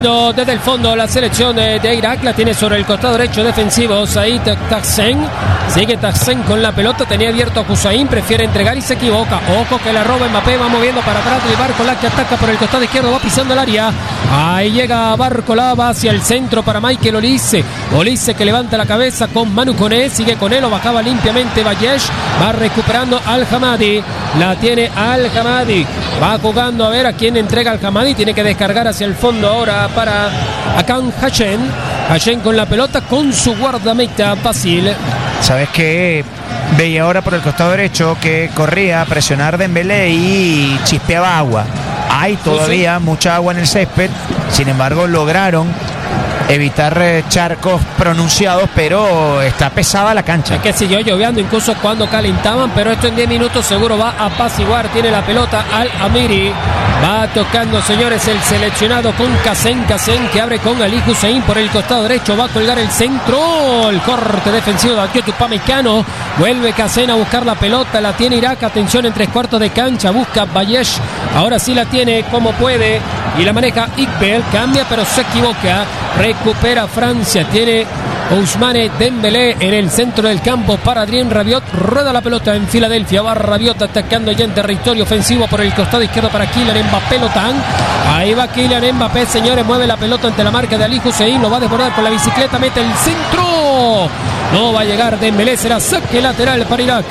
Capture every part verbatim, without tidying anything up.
Desde el fondo la selección de, de Irak la tiene sobre el costado derecho defensivo Said Tahsen. Sigue Tahsen con la pelota, tenía abierto a Hussein, prefiere entregar y se equivoca. Ojo que la roba Mbappé, va moviendo para atrás de Barcola que ataca por el costado izquierdo, va pisando el área. Ahí llega Barcola, va hacia el centro para Michael Olise. Olise que levanta la cabeza con Manu Koné, sigue con él, lo bajaba limpiamente Bayesh, va recuperando Al Hamadi, la tiene Al Hamadi, va jugando a ver a quién entrega Al Hamadi, tiene que descargar hacia el fondo ahora para Akan Hashem. Hashem con la pelota con su guardameta Basil. ¿Sabes qué? Veía ahora por el costado derecho que corría a presionar Dembélé y chispeaba agua. Hay todavía sí, sí. mucha agua en el césped, sin embargo lograron evitar charcos pronunciados, pero está pesada la cancha. Es que siguió lloviendo incluso cuando calentaban, pero esto en diez minutos seguro va a apaciguar. Tiene la pelota Al Amiri, va tocando, señores, el seleccionado con Kassen, Kassen que abre con Ali Hussein por el costado derecho, va a colgar el centro, el corte defensivo de Atletico Upamecano, vuelve Kassen a buscar la pelota, la tiene Irak, atención en tres cuartos de cancha, busca Bayesh, ahora sí la tiene como puede y la maneja Iqbal, cambia pero se equivoca, recupera Francia, tiene Ousmane Dembélé en el centro del campo para Adrien Rabiot, rueda la pelota en Filadelfia, va Rabiot atacando ya en territorio ofensivo por el costado izquierdo para Kylian Mbappé, Lotan, ahí va Kylian Mbappé, señores, mueve la pelota ante la marca de Ali Hussein, lo va a desbordar con la bicicleta, mete el centro, no va a llegar Dembélé, será saque lateral para Irak.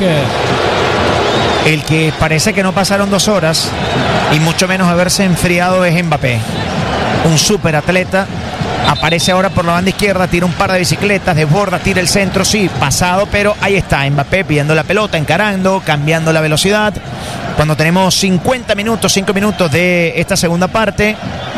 El que parece que no pasaron dos horas y mucho menos haberse enfriado es Mbappé, un súper atleta. Aparece ahora por la banda izquierda, tira un par de bicicletas, desborda, tira el centro, sí, pasado, pero ahí está Mbappé pidiendo la pelota, encarando, cambiando la velocidad. Cuando tenemos cincuenta minutos, cinco minutos de esta segunda parte,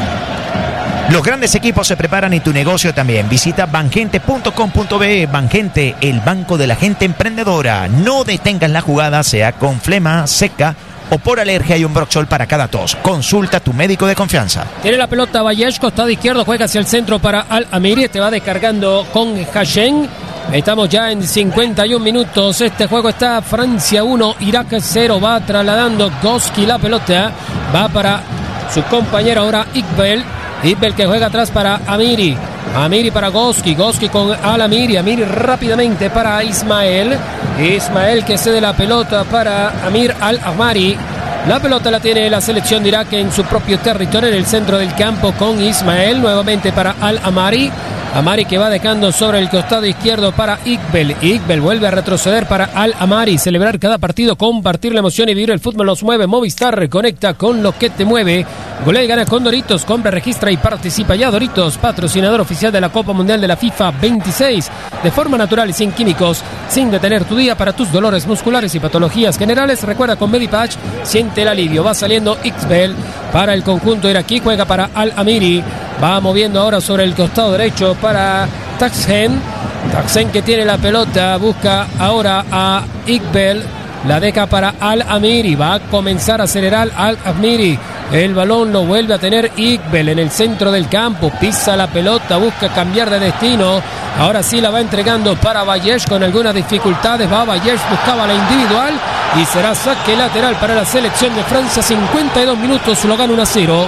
los grandes equipos se preparan y tu negocio también. Visita bangente punto com punto be. Bangente, el banco de la gente emprendedora. No detengas la jugada, sea con flema, seca o por alergia, hay un Broxol para cada tos. Consulta a tu médico de confianza. Tiene la pelota Bayesh, costado izquierdo, juega hacia el centro para Al Amiri, este va descargando con Hashem. Estamos ya en cincuenta y un minutos, este juego está Francia uno, Irak cero, va trasladando Goski la pelota, va para su compañero ahora Iqbal, Iqbal que juega atrás para Amiri, Amiri para Goski, Goski con Al Amiri, Amiri rápidamente para Ismael, Ismael que cede la pelota para Amir Al Ahmari. La pelota la tiene la selección de Irak en su propio territorio en el centro del campo con Ismael, nuevamente para Al Ahmari. Amari que va dejando sobre el costado izquierdo para Iqbal. Iqbal vuelve a retroceder para Al Amari. Celebrar cada partido, compartir la emoción y vivir el fútbol nos mueve. Movistar, conecta con lo que te mueve. Golea y gana con Doritos. Compra, registra y participa ya. Doritos, patrocinador oficial de la Copa Mundial de la FIFA veintiséis. De forma natural y sin químicos, sin detener tu día para tus dolores musculares y patologías generales. Recuerda con Medipatch, siente el alivio. Va saliendo Iqbal para el conjunto iraquí. Juega para Al Amiri. Va moviendo ahora sobre el costado derecho para Tahsen. Tahsen que tiene la pelota, busca ahora a Iqbal, la deja para Al Amiri, va a comenzar a acelerar Al Amiri. El balón lo vuelve a tener Iqbal en el centro del campo, pisa la pelota, busca cambiar de destino. Ahora sí la va entregando para Bayesh con algunas dificultades. Va Bayesh, buscaba la individual y será saque lateral para la selección de Francia. cincuenta y dos minutos, lo gana uno a cero.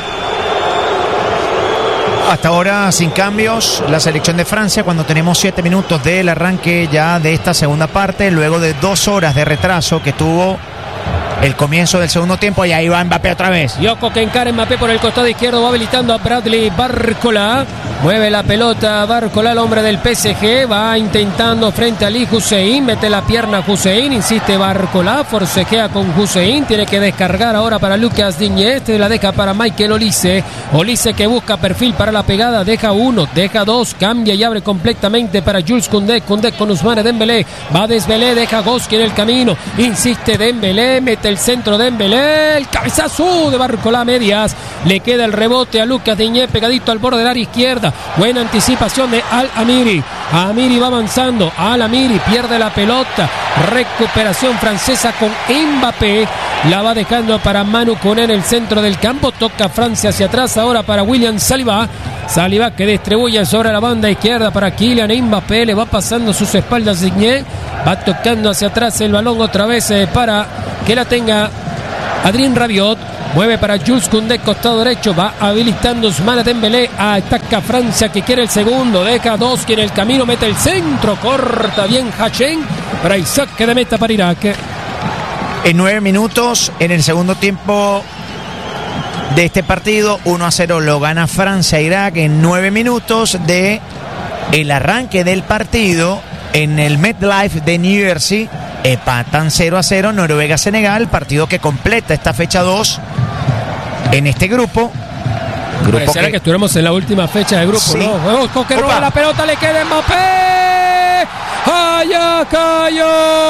Hasta ahora sin cambios la selección de Francia cuando tenemos siete minutos del arranque ya de esta segunda parte, luego de dos horas de retraso que tuvo el comienzo del segundo tiempo. Y ahí va Mbappé otra vez. Yoko que encara Mbappé por el costado izquierdo, va habilitando a Bradley Barcola. Mueve la pelota Barcola, el hombre del P S G, va intentando frente a Ali Hussein, mete la pierna Hussein, insiste Barcola, forcejea con Hussein, tiene que descargar ahora para Lucas Digne, este la deja para Michael Olise, Olise que busca perfil para la pegada, deja uno, deja dos, cambia y abre completamente para Jules Koundé, Koundé con Ousmane Dembélé, va Dembélé, deja Goski en el camino, insiste Dembélé, mete el centro Dembélé, el cabezazo de Barcola a medias, le queda el rebote a Lucas Digne pegadito al borde del área izquierda. Buena anticipación de Al Amiri. Amiri va avanzando. Al Amiri pierde la pelota. Recuperación francesa con Mbappé. La va dejando para Manu Koné en el centro del campo. Toca Francia hacia atrás ahora para William Saliba. Saliba que distribuye sobre la banda izquierda para Kylian Mbappé. Le va pasando sus espaldas Digne. Va tocando hacia atrás el balón otra vez eh, para que la tenga Adrien Rabiot. Mueve para Jules Koundé, costado derecho. Va habilitando Ousmane Dembélé. Ataca Francia, que quiere el segundo. Deja dos, quiere el camino. Mete el centro. Corta bien Hachem. Para el saque de meta para Irak. En nueve minutos, en el segundo tiempo de este partido, uno a cero lo gana Francia a Irak. En nueve minutos de el arranque del partido en el MetLife de New Jersey, empatan cero a cero Noruega-Senegal, partido que completa esta fecha dos en este grupo. Grupo que... que estuviéramos en la última fecha de grupo, sí. ¿No? Juegos con que roba la pelota, le queda Mbappé. ¡Allá cayó!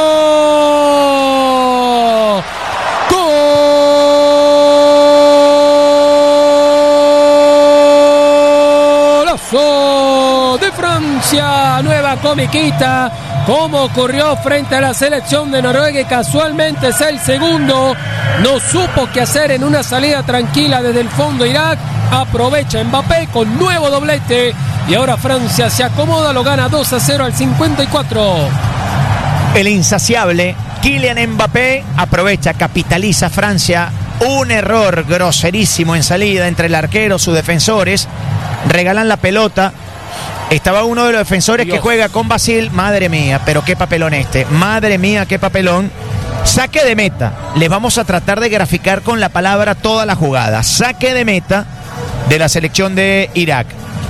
¡Golazo de Francia! Nueva comiquita, como ocurrió frente a la selección de Noruega, y casualmente es el segundo. No supo qué hacer en una salida tranquila desde el fondo Irak. Aprovecha Mbappé con nuevo doblete y ahora Francia se acomoda, lo gana dos a cero al cincuenta y cuatro. El insaciable Kylian Mbappé aprovecha, capitaliza Francia. Un error groserísimo en salida entre el arquero, sus defensores. Regalan la pelota. Estaba uno de los defensores Dios. que juega con Basil. Madre mía, pero qué papelón este. Madre mía, qué papelón. Saque de meta. Les vamos a tratar de graficar con la palabra toda la jugada. Saque de meta de la selección de Irak.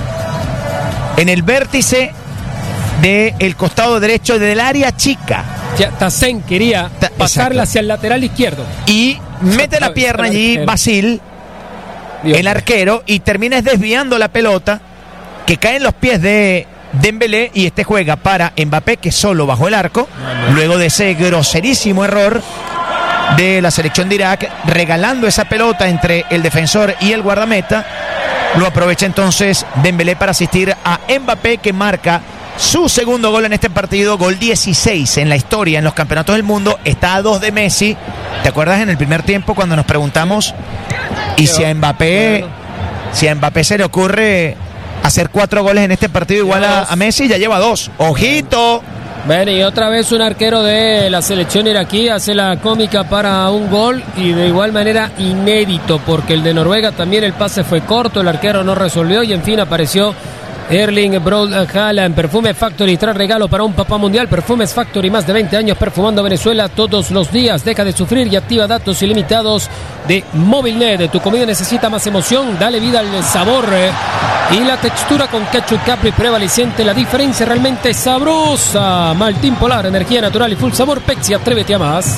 En el vértice del costado derecho del área chica. Ya, Tassen quería Ta- pasarla exacto. hacia el lateral izquierdo. Y mete la pierna allí Basil, Dios. el arquero, y termina desviando la pelota, que cae en los pies de Dembélé, y este juega para Mbappé, que solo bajó el arco, no, no. luego de ese groserísimo error de la selección de Irak, regalando esa pelota entre el defensor y el guardameta. Lo aprovecha entonces Dembélé para asistir a Mbappé, que marca su segundo gol en este partido, gol dieciséis en la historia en los campeonatos del mundo. Está a dos de Messi. ¿Te acuerdas en el primer tiempo cuando nos preguntamos y si a Mbappé, si a Mbappé se le ocurre hacer cuatro goles en este partido igual a, a Messi? Ya lleva dos. ¡Ojito! Ven, y otra vez un arquero de la selección iraquí hace la cómica para un gol, y de igual manera inédito, porque el de Noruega también el pase fue corto, el arquero no resolvió, y en fin apareció Erling Braut Haaland. Perfume Factory trae regalo para un papá mundial. Perfumes Factory, más de veinte años perfumando Venezuela todos los días. Deja de sufrir y activa datos ilimitados de Movilnet. Tu comida necesita más emoción, dale vida al sabor eh, y la textura con ketchup Capri. Prueba y siente la diferencia, realmente sabrosa. Maltín Polar, energía natural y full sabor. Pepsi, atrévete a más.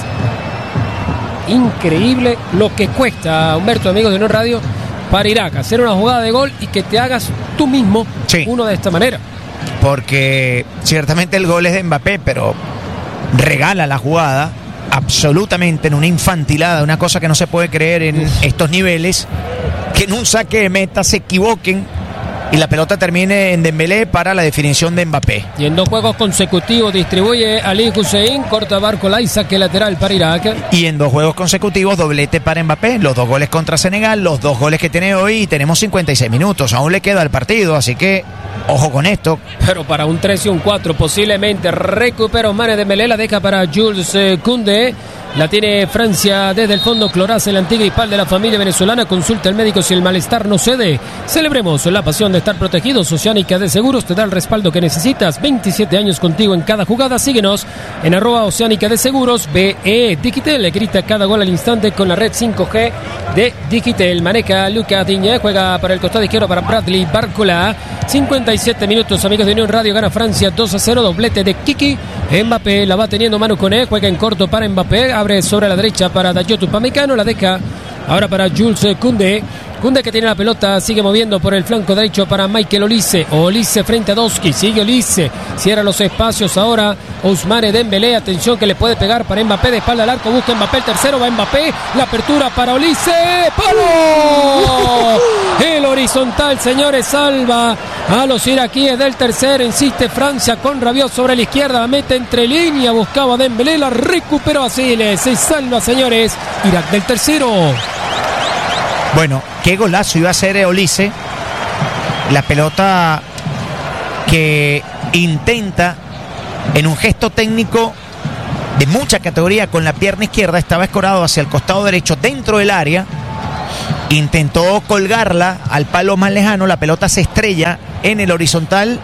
Increíble lo que cuesta, Humberto, amigos de Unión Radio, para Irak hacer una jugada de gol y que te hagas tú mismo sí. uno de esta manera. Porque ciertamente el gol es de Mbappé, pero regala la jugada absolutamente en una infantilada, una cosa que no se puede creer en Uf. estos niveles, que en un saque de meta se equivoquen y la pelota termine en Dembélé para la definición de Mbappé. Y en dos juegos consecutivos distribuye Ali Hussein, corta Barcola y saque lateral para Irak. Y en dos juegos consecutivos doblete para Mbappé, los dos goles contra Senegal, los dos goles que tiene hoy, y tenemos cincuenta y seis minutos, aún le queda el partido, así que ojo con esto. Pero para un tres y un cuatro posiblemente recupera Ousmane Dembélé, la deja para Jules Koundé. La tiene Francia desde el fondo. Cloraz, el antigripal de la familia venezolana. Consulta al médico si el malestar no cede. Celebremos la pasión de estar protegidos. Oceánica de Seguros te da el respaldo que necesitas. veintisiete años contigo en cada jugada. Síguenos en arroba Oceánica de Seguros. B E Digitel. Grita cada gol al instante con la red cinco G de Digitel. Maneja Luca Digne. Juega para el costado izquierdo para Bradley Barcola. cincuenta y siete minutos, amigos de Unión Radio. Gana Francia dos a cero. Doblete de Kiki. Mbappé la va teniendo Manu Koné. Juega en corto para Mbappé. Abre sobre la derecha para Dayot Upamecano. La deja ahora para Jules Koundé. Koundé, que tiene la pelota, sigue moviendo por el flanco derecho para Michael Olise. Olise frente a Doski. Sigue Olise. Cierra los espacios ahora Ousmane Dembélé. Atención que le puede pegar para Mbappé. De espalda al arco. Busca Mbappé el tercero. Va Mbappé. La apertura para Olise. ¡Palo! El horizontal, señores, salva a los iraquíes del tercer. Insiste Francia con Rabiot sobre la izquierda. La mete entre línea. Buscaba Dembélé. La recuperó Basile. Se salva, señores, Irak del tercero. Bueno, qué golazo iba a hacer Olise. La pelota que intenta en un gesto técnico de mucha categoría con la pierna izquierda, estaba escorado hacia el costado derecho dentro del área. Intentó colgarla al palo más lejano, la pelota se estrella en el horizontal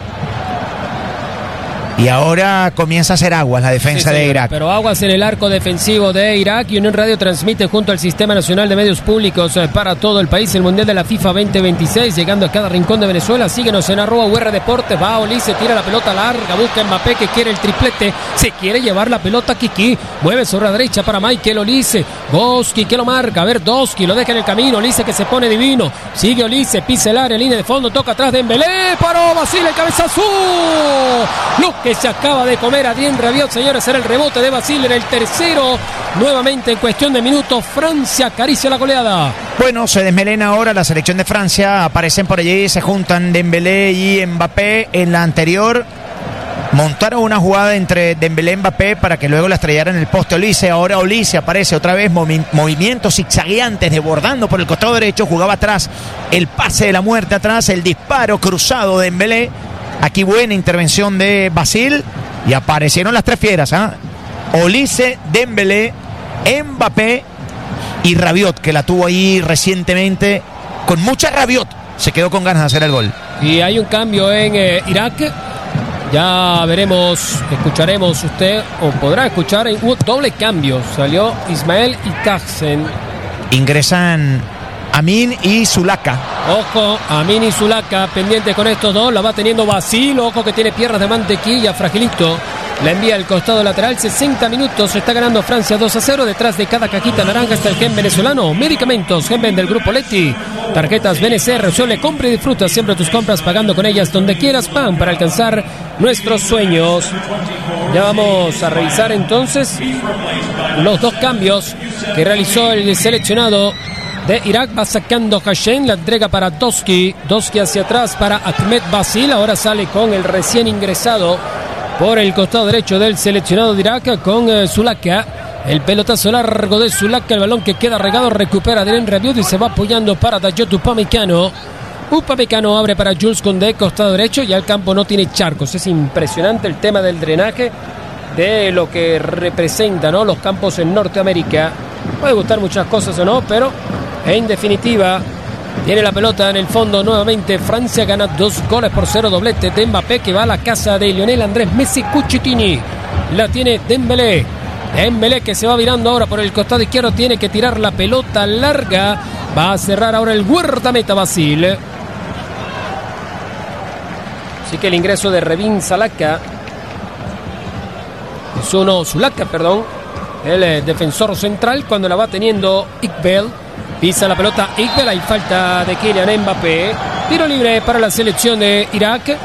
y ahora comienza a hacer aguas la defensa sí, de Irak. Pero aguas en el arco defensivo de Irak. Y Unión Radio transmite junto al Sistema Nacional de Medios Públicos para todo el país el Mundial de la FIFA veinte veintiséis, llegando a cada rincón de Venezuela. Síguenos en arroba U R Deportes. Va Olise, tira la pelota larga, busca Mbappé que quiere el triplete, se quiere llevar la pelota Kiki, mueve sobre la derecha para Michael Olise, Goski que lo marca, a ver Doski, lo deja en el camino, Olise que se pone divino, sigue Olise, pisa el área, línea de fondo, toca atrás de Dembélé, paró Basile, el cabezazo, lo que se acaba de comer Adrien Rabiot, señores, era el rebote de Basile en el tercero, nuevamente en cuestión de minutos, Francia acaricia la goleada. Bueno, se desmelena ahora la selección de Francia, aparecen por allí, se juntan Dembélé y Mbappé. En la anterior montaron una jugada entre Dembélé y Mbappé para que luego la estrellara en el poste Olise. Ahora Olise aparece otra vez, movi- movimientos zigzagueantes, desbordando por el costado derecho, jugaba atrás, el pase de la muerte atrás, el disparo cruzado de Dembélé. Aquí buena intervención de Basile y aparecieron las tres fieras, ¿ah? Olise, Dembélé, Mbappé y Rabiot, que la tuvo ahí recientemente con mucha Rabiot, se quedó con ganas de hacer el gol. Y hay un cambio en eh, Irak. Ya veremos, escucharemos usted, o podrá escuchar, hubo doble cambio. Salió Ismael y Kaxen. Ingresan Amin y Zulaka. Ojo, Amin y Zulaka, pendiente con estos dos, la va teniendo Basile, ojo que tiene piernas de mantequilla, fragilito. La envía al costado lateral, sesenta minutos, se está ganando Francia dos a cero. Detrás de cada cajita naranja está el gen venezolano. Medicamentos, Genven del Grupo Leti. Tarjetas B N C, resuelve, compra y disfruta siempre tus compras pagando con ellas donde quieras. Pan para alcanzar nuestros sueños. Ya vamos a revisar entonces los dos cambios que realizó el seleccionado de Irak. Va sacando Hashem, la entrega para Doski. Doski hacia atrás para Ahmed Basile. Ahora sale con el recién ingresado por el costado derecho del seleccionado de Irak con uh, Zulaka. El pelotazo largo de Zulaka, el balón que queda regado, recupera Adrien Rabiot y se va apoyando para Dayot Upamecano. Upamecano abre para Jules Koundé, costado derecho, ya el campo no tiene charcos. Es impresionante el tema del drenaje de lo que representa, ¿no?, los campos en Norteamérica. Puede gustar muchas cosas o no, pero en definitiva tiene la pelota en el fondo nuevamente. Francia gana dos goles por cero, doblete de Mbappé que va a la casa de Lionel Andrés Messi Cucitini. La tiene Dembélé. Dembélé que se va virando ahora por el costado izquierdo, tiene que tirar la pelota larga. Va a cerrar ahora el guardameta Basile. Así que el ingreso de Revin Zulaka. Es uno Zulaka, perdón. El eh, defensor central cuando la va teniendo Iqbal. Pisa la pelota Iqbal, hay falta de Kylian Mbappé. Tiro libre para la selección de Irak.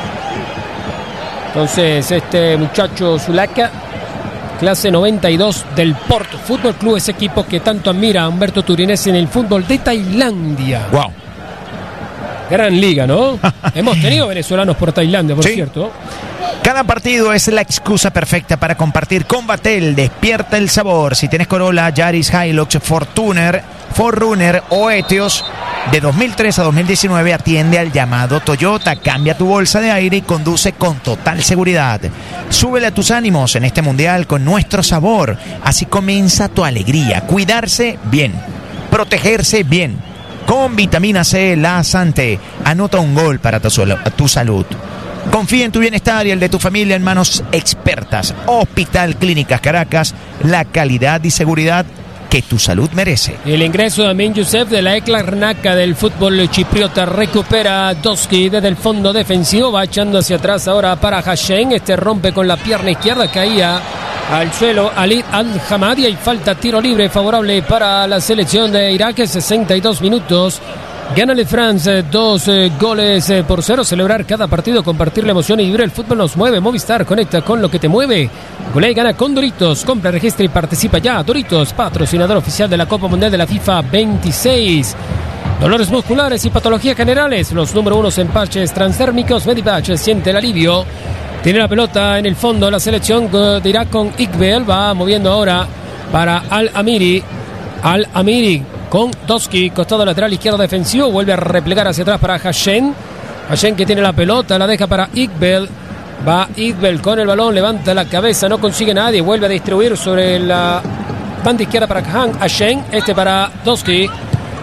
Entonces este muchacho Zulaka, clase noventa y dos del Porto Fútbol Club, ese equipo que tanto admira a Humberto Turinese en el fútbol de Tailandia. Wow. Gran liga, ¿no? Hemos tenido venezolanos por Tailandia, por sí. cierto. Cada partido es la excusa perfecta para compartir con Batel. Despierta el sabor. Si tienes Corolla, Yaris, Hilux, Fortuner, Forerunner o Etios de dos mil tres a dos mil diecinueve, atiende al llamado Toyota. Cambia tu bolsa de aire y conduce con total seguridad. Súbele a tus ánimos en este mundial con nuestro sabor. Así comienza tu alegría. Cuidarse bien, protegerse bien. Con vitamina C, la Sante. Anota un gol para tu, tu salud. Confía en tu bienestar y el de tu familia en manos expertas. Hospital Clínicas Caracas, la calidad y seguridad que tu salud merece. El ingreso de Amin Youssef de la Eclarnaca del fútbol chipriota, recupera a Doski desde el fondo defensivo, va echando hacia atrás ahora para Hashem. Este rompe con la pierna izquierda, caía al suelo Ali Al-Hamad y hay falta, tiro libre favorable para la selección de Irak. Sesenta y dos minutos. Gana Le France, dos eh, goles eh, por cero. Celebrar cada partido, compartir la emoción y vivir el fútbol nos mueve. Movistar, conecta con lo que te mueve. Golea y gana con Doritos. Compra, registra y participa ya. Doritos, patrocinador oficial de la Copa Mundial de la FIFA veintiséis. Dolores musculares y patologías generales. Los número unos en parches transdérmicos. Medipatch, siente el alivio. Tiene la pelota en el fondo la selección de Irak con Iqbal. Va moviendo ahora para Al-Amiri. Al-Amiri con Doski, costado lateral izquierdo defensivo, vuelve a replegar hacia atrás para Hashem. Hashem que tiene la pelota, la deja para Iqbal. Va Iqbal con el balón, levanta la cabeza, no consigue nadie, vuelve a distribuir sobre la banda izquierda para Hashem. Este para Doski.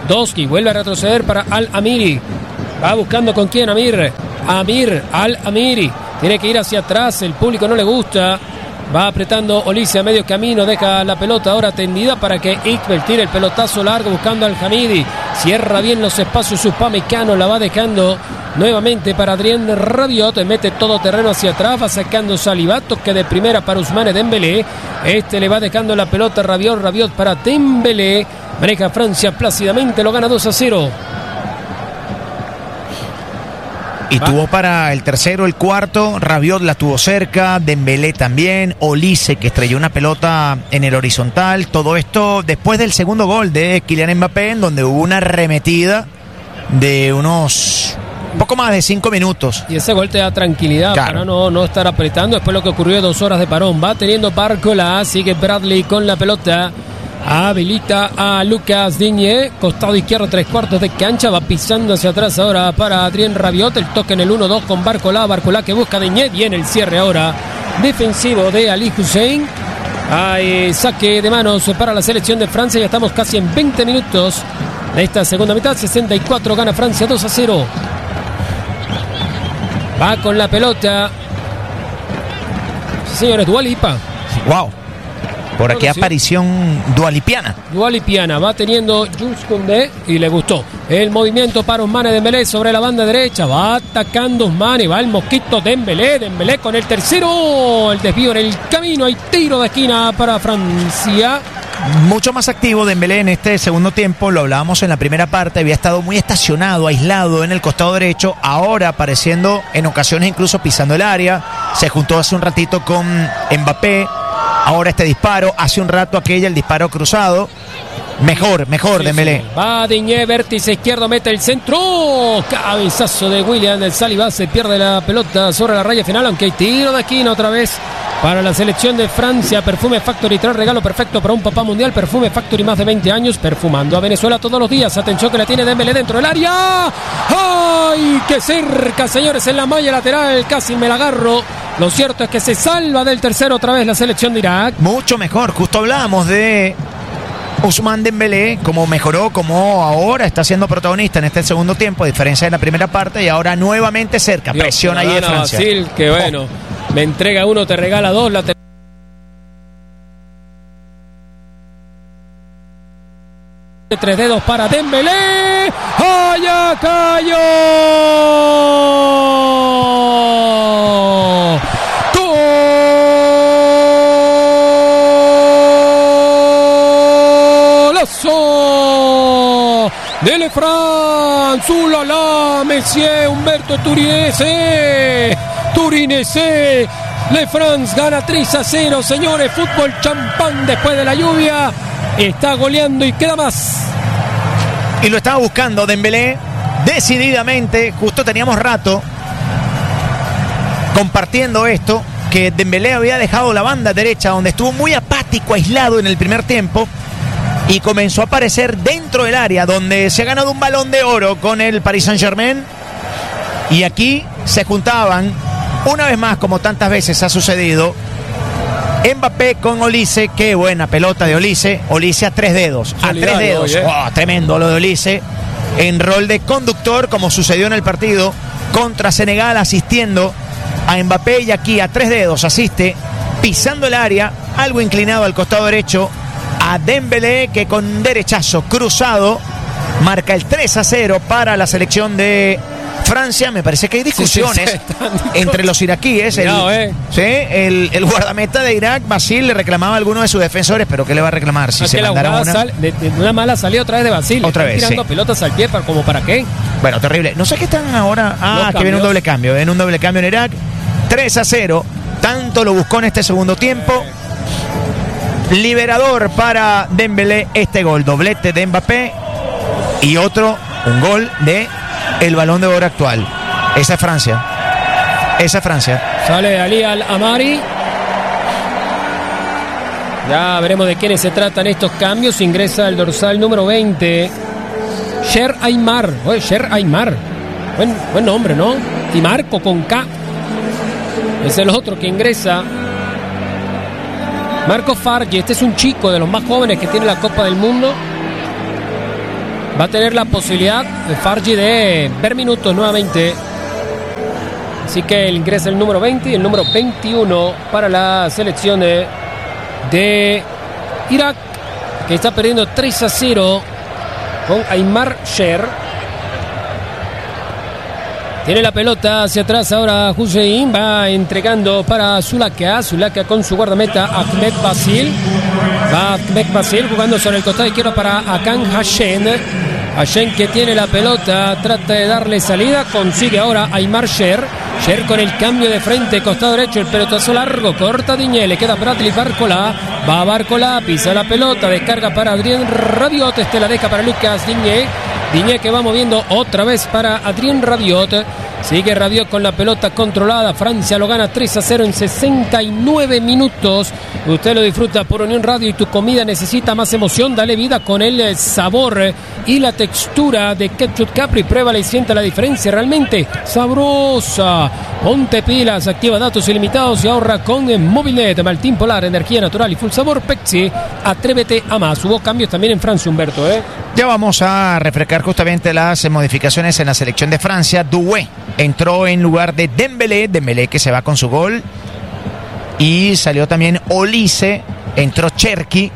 Doski vuelve a retroceder para Al-Amiri. Va buscando con quién, Amir. Amir, Al-Amiri. Tiene que ir hacia atrás, el público no le gusta. Va apretando Olise a medio camino, deja la pelota ahora tendida para que Iqbal tire el pelotazo largo buscando al Hamidi. Cierra bien los espacios Upamecano, la va dejando nuevamente para Adrien Rabiot, mete todo terreno hacia atrás, va sacando Salibato, que de primera para Ousmane Dembélé. Este le va dejando la pelota a Rabiot, Rabiot para Dembélé. Maneja Francia plácidamente, lo gana dos a cero. Y Va. tuvo para el tercero, el cuarto, Rabiot la tuvo cerca, Dembélé también, Olise que estrelló una pelota en el horizontal. Todo esto después del segundo gol de Kylian Mbappé, en donde hubo una arremetida de unos un poco más de cinco minutos. Y ese gol te da tranquilidad, claro, para no, no estar apretando. Después lo que ocurrió, dos horas de parón. Va teniendo Barcola, sigue Bradley con la pelota. Habilita a Lucas Digne, costado izquierdo, tres cuartos de cancha, va pisando hacia atrás ahora para Adrien Rabiot, el toque en el uno dos con Barcola, Barcola que busca Digne, viene el cierre ahora defensivo de Ali Hussein. Hay saque de manos para la selección de Francia, ya estamos casi en veinte minutos de esta segunda mitad, sesenta y cuatro, gana Francia dos a cero. Va con la pelota, sí, señores, Dua Lipa. Wow. Por aquí sí. Aparición dualipiana. Dualipiana, va teniendo Jules Koundé y le gustó. El movimiento para Ousmane Dembélé sobre la banda derecha. Va atacando Ousmane, va el mosquito Dembélé. Dembélé con el tercero. El desvío en el camino. Hay tiro de esquina para Francia. Mucho más activo Dembélé en este segundo tiempo. Lo hablábamos en la primera parte. Había estado muy estacionado, aislado en el costado derecho. Ahora apareciendo en ocasiones incluso pisando el área. Se juntó hace un ratito con Mbappé. Ahora este disparo, hace un rato aquella, el disparo cruzado. Mejor, mejor sí, Dembélé. Sí. Va Digne, vértice izquierdo, mete el centro. Cabezazo de William del Saliba, se pierde la pelota sobre la raya final, aunque hay tiro de esquina otra vez para la selección de Francia. Perfume Factory, trae regalo perfecto para un papá mundial. Perfume Factory, más de veinte años perfumando a Venezuela todos los días. Atención que la tiene Dembélé dentro del área. ¡Ay, qué cerca, señores! En la malla lateral, casi me la agarro. Lo cierto es que se salva del tercero otra vez la selección de Irak. Mucho mejor, justo hablábamos de Ousmane Dembélé, como mejoró, como ahora está siendo protagonista en este segundo tiempo, a diferencia de la primera parte, y ahora nuevamente cerca. Dios, presión ahí de Francia. Basil, que bueno, oh. me entrega uno, te regala dos, la te... tres dedos para Dembélé. ¡Allá cayó! Dele France, ulala, Messier, Humberto Turinese, Turinese, Le France gana tres a cero, señores, fútbol champán después de la lluvia, está goleando y queda más. Y lo estaba buscando Dembélé, decididamente, justo teníamos rato compartiendo esto, que Dembélé había dejado la banda derecha, donde estuvo muy apático, aislado en el primer tiempo, y comenzó a aparecer dentro del área, donde se ha ganado un balón de oro con el Paris Saint-Germain. Y aquí se juntaban, una vez más, como tantas veces ha sucedido, Mbappé con Olise. Qué buena pelota de Olise. Olise a tres dedos. A tres dedos. Oh, tremendo lo de Olise. En rol de conductor, como sucedió en el partido contra Senegal, asistiendo a Mbappé. Y aquí a tres dedos asiste, pisando el área, algo inclinado al costado derecho, a Dembélé, que con derechazo cruzado marca el tres a cero para la selección de Francia. Me parece que hay discusiones sí, sí, sí, entre los iraquíes. Cuidado, el, eh. sí, el, el guardameta de Irak, Basil, le reclamaba a alguno de sus defensores, pero ¿qué le va a reclamar? Si es se que mandaron la una... Sal, de, de una mala salida otra vez de Basil. Otra vez, tirando sí. pelotas al pie, para, como para qué. Bueno, terrible. No sé qué están ahora. Ah, que viene un doble cambio. Viene un doble cambio en Irak. tres a cero. Tanto lo buscó en este segundo tiempo. Liberador para Dembélé este gol, doblete de Mbappé y otro, un gol de el Balón de Oro actual. Esa es Francia, esa es Francia. Sale Ali Al-Amari. Ya veremos de quiénes se tratan estos cambios. Ingresa el dorsal número veinte, Sher Aymar. Oye, Sher Aymar, buen, buen nombre, ¿no? Y Marco con K. Es el otro que ingresa. Marco Fargi, este es un chico de los más jóvenes que tiene la Copa del Mundo. va a tener la posibilidad de Farji de ver minutos nuevamente. Así que ingresa el número veinte y el número veintiuno para la selección de, de Irak, que está perdiendo tres a cero con Aymar Sher. Tiene la pelota hacia atrás ahora Hussein, va entregando para Zulaka, Zulaka con su guardameta Ahmed Basil. Va Ahmed Basil jugando sobre el costado izquierdo para Akan Hashen. Hashen que tiene la pelota, trata de darle salida, consigue ahora Aymar Sher. Sher con el cambio de frente, costado derecho, el pelotazo largo, corta Digne, le queda para Atli Barcola. Va Barcola, pisa la pelota, descarga para Adrien Rabiot, este la deja para Lucas Digne. Digne que va moviendo otra vez para Adrien Rabiot. Sigue Rabiot con la pelota controlada. Francia lo gana tres a cero en sesenta y nueve minutos. Usted lo disfruta por Unión Radio y tu comida necesita más emoción. Dale vida con el sabor y la textura de Ketchup Capri. Pruébala y sienta la diferencia. Realmente sabrosa. Ponte pilas, activa datos ilimitados y ahorra con Movilnet. Maltín Polar, energía natural y full sabor. Pepsi, atrévete a más. Hubo cambios también en Francia, Humberto, ¿eh? Ya vamos a refrescar justamente las modificaciones en la selección de Francia. Doué entró en lugar de Dembélé, Dembélé que se va con su gol. Y salió también Olise, entró Cherki.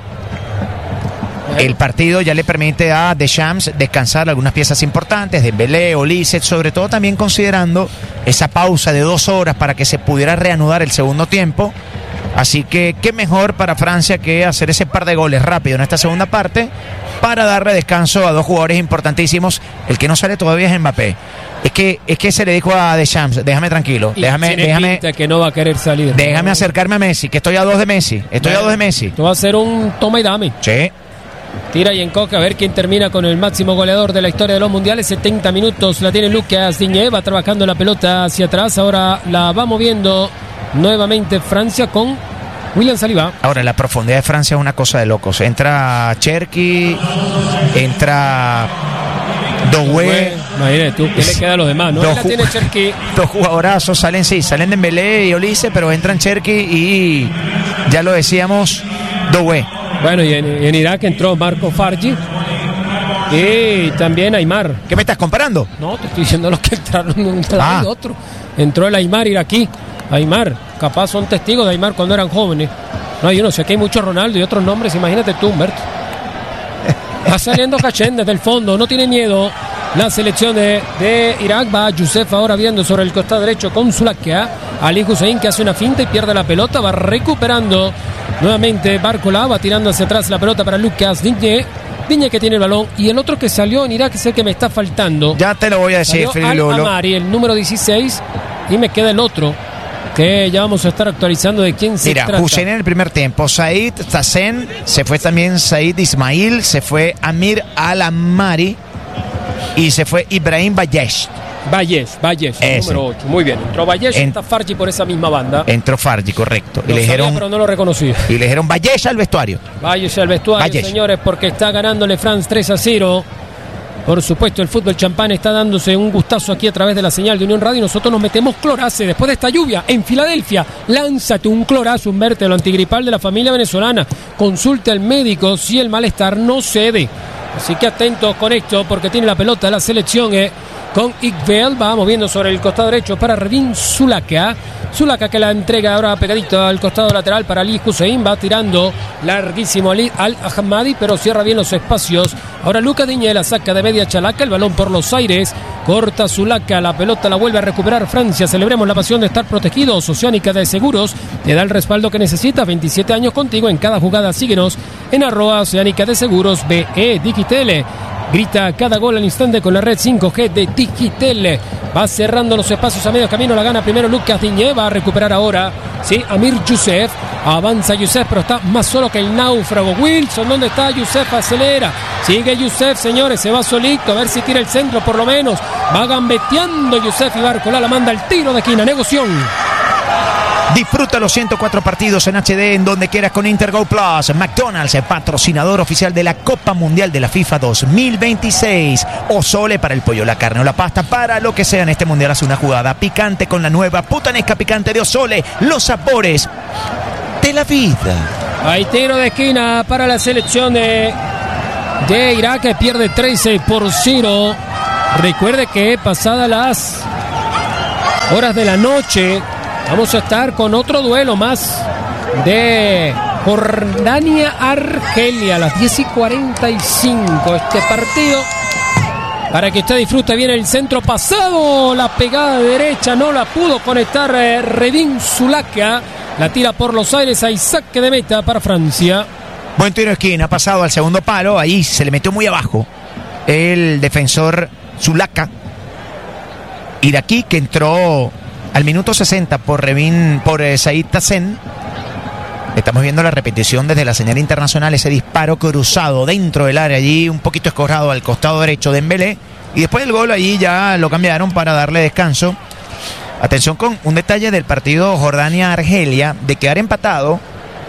El partido ya le permite a Deschamps descansar algunas piezas importantes, Dembélé, Olise, sobre todo también considerando esa pausa de dos horas para que se pudiera reanudar el segundo tiempo. Así que qué mejor para Francia que hacer ese par de goles rápido en esta segunda parte para darle descanso a dos jugadores importantísimos. El que no sale todavía es Mbappé. Es que, es que se le dijo a Deschamps, déjame tranquilo, y déjame, tiene déjame, pinta que no va a querer salir. Déjame acercarme a Messi, que estoy a dos de Messi, estoy bueno, a dos de Messi. Esto va a ser un toma y dame. Sí. Tira y encoca a ver quién termina con el máximo goleador de la historia de los mundiales. setenta minutos la tiene Lucas Digne, va trabajando la pelota hacia atrás, ahora la va moviendo nuevamente Francia con William Saliba. Ahora, la profundidad de Francia es una cosa de locos. Entra Cherki, entra Doué. Imagínate tú, ¿qué le queda a los demás? ¿No? Dos, La tiene Cherki. Dos jugadorazos, salen, sí, salen Dembélé y Olise, pero entran Cherki y, ya lo decíamos, Doué. Bueno, y en, y en Irak entró Marco Farji y también Aymar. ¿Qué me estás comparando? No, te estoy diciendo los que entraron un lado Ah. y otro. Entró el Aymar iraquí. Aymar, capaz son testigos de Aymar cuando eran jóvenes. No, yo no sé, aquí hay muchos Ronaldo y otros nombres, imagínate tú, Humberto. Va saliendo Hashem desde el fondo, no tiene miedo. La selección de, de Irak va a Youssef ahora viendo sobre el costado derecho con Zulaka. Ali Hussein que hace una finta y pierde la pelota, va recuperando nuevamente Barcola, va tirando hacia atrás la pelota para Lucas Digne. Digne que tiene el balón y el otro que salió en Irak es el que me está faltando. Ya te lo voy a decir, Salió Al Lolo. Amari, el número dieciséis, y me queda el otro que ya vamos a estar actualizando de quién se Mira, trata. Hussein en el primer tiempo, Said Tassen, se fue también Said Ismail, se fue Amir Al-Amari y se fue Ibrahim Bayesh. Valles, Valles, el Ese. número ocho. Muy bien. Entró Valles y En- está Farji por esa misma banda. Entró Fargi, correcto. Y Lo le sabía, dijeron, pero no lo reconocí. y le dijeron Bayesh al vestuario. Valles al vestuario, Valles. señores, porque está ganándole France tres a cero. Por supuesto, el fútbol champán está dándose un gustazo aquí a través de la señal de Unión Radio. Nosotros nos metemos clorace después de esta lluvia en Filadelfia. Lánzate un clorazo, Humberto, el antigripal de la familia venezolana. Consulte al médico si el malestar no cede. Así que atentos con esto porque tiene la pelota la selección eh, con Iqbal. Va moviendo sobre el costado derecho para Redin Zulaka. Zulaka que la entrega ahora pegadito al costado lateral para Ali Hussein. Va tirando larguísimo Ali Al-Ahmadi, pero cierra bien los espacios. Ahora Lucas Digne la saca de media chalaca. El balón por los aires. Corta Zulaka. La pelota la vuelve a recuperar Francia. Celebremos la pasión de estar protegidos. Oceánica de Seguros te da el respaldo que necesitas. veintisiete años contigo en cada jugada. Síguenos en arroba Oceánica de Seguros B E Digitele. Grita cada gol al instante con la red cinco G de Digitel. Va cerrando los espacios a medio camino. La gana primero Lucas Digne. Va a recuperar ahora. Sí, Amir Youssef. Avanza Youssef, pero está más solo que el náufrago. Wilson, ¿dónde está Youssef? Acelera. Sigue Youssef, señores. Se va solito. A ver si tira el centro por lo menos. Va gambeteando Youssef y Barcola la manda al tiro de esquina. Negoción. Disfruta los ciento cuatro partidos en H D en donde quieras con Intergo Plus. McDonald's, patrocinador oficial de la Copa Mundial de la FIFA dos mil veintiséis. O Sole para el pollo, la carne o la pasta, para lo que sea en este mundial. Hace una jugada picante con la nueva putanesca picante de Osole. Los sabores de la vida. Hay tiro de esquina para la selección de de Irak, que pierde trece por cero. Recuerde que pasadas las horas de la noche vamos a estar con otro duelo más de Jordania-Argelia a las diez y cuarenta y cinco. Este partido, para que usted disfrute bien el centro pasado, la pegada de derecha no la pudo conectar eh, Redin Zulaka, la tira por los aires, hay saque de meta para Francia. Buen tiro de esquina, pasado al segundo palo, ahí se le metió muy abajo el defensor Zulaka, iraquí, que entró al minuto sesenta por Revin, por eh, Said Tassen. Estamos viendo la repetición desde la señal internacional, ese disparo cruzado dentro del área, allí un poquito escorado al costado derecho de Dembélé, y después del gol allí ya lo cambiaron para darle descanso. Atención con un detalle del partido Jordania-Argelia, de quedar empatado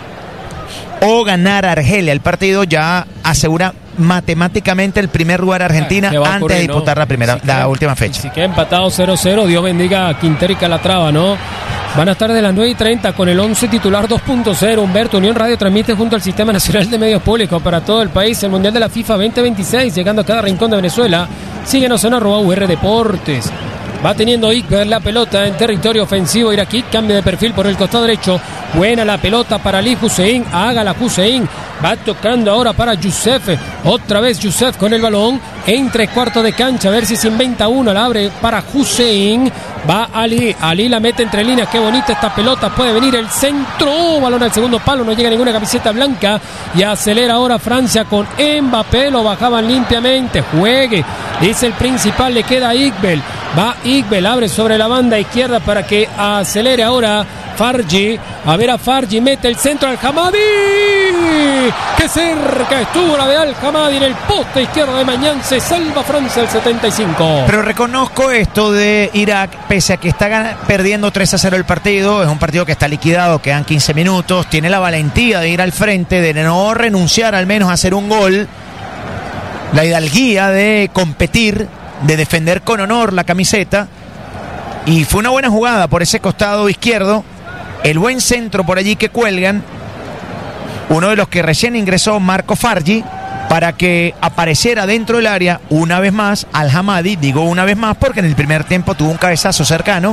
o ganar Argelia el partido, ya asegura matemáticamente el primer lugar a Argentina eh, antes ocurrir, de disputar ¿no? la primera, si la queda, última fecha. Si queda empatado cero cero, Dios bendiga a Quintero y Calatrava, ¿no? Van a estar de las nueve y treinta con el once titular dos punto cero. Humberto, Unión Radio transmite junto al Sistema Nacional de Medios Públicos para todo el país el Mundial de la FIFA veinte veintiséis, llegando a cada rincón de Venezuela. Síguenos en arroba U R Deportes. Va teniendo Iqbal la pelota en territorio ofensivo iraquí. Cambio de perfil por el costado derecho. Buena la pelota para Ali Hussein. Hágala Hussein. Va tocando ahora para Youssef. Otra vez Youssef con el balón. En tres cuartos de cancha. A ver si se inventa uno. La abre para Hussein. Va Ali. Ali la mete entre líneas. Qué bonita esta pelota. Puede venir el centro. Balón al segundo palo. No llega ninguna camiseta blanca. Y acelera ahora Francia con Mbappé. Lo bajaban limpiamente. Juegue. Dice el principal. Le queda Iqbal. Va Iqbal. Abre sobre la banda izquierda para que acelere ahora Farji. A ver a Farji. Mete el centro al Hamadi. ¡Qué cerca estuvo la de Al Hamadi! En el poste izquierdo de Mañán se salva Francia al setenta y cinco. Pero reconozco esto de Irak, pese a que está perdiendo tres a cero el partido. Es un partido que está liquidado, quedan quince minutos. Tiene la valentía de ir al frente, de no renunciar al menos a hacer un gol. La hidalguía de competir, de defender con honor la camiseta. Y fue una buena jugada por ese costado izquierdo. El buen centro por allí que cuelgan. Uno de los que recién ingresó, Marco Farji, para que apareciera dentro del área una vez más Al Hamadi. Digo una vez más porque en el primer tiempo tuvo un cabezazo cercano.